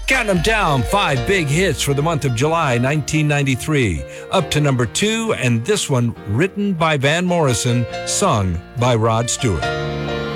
Count them down, 5 big hits for the month of July 1993. Up to number 2, and this one written by Van Morrison, sung by Rod Stewart.